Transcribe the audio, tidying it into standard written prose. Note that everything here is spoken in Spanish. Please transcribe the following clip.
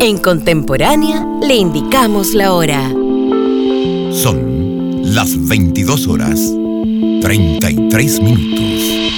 En Contemporánea le indicamos la hora. Son las 22 horas, 33 minutos.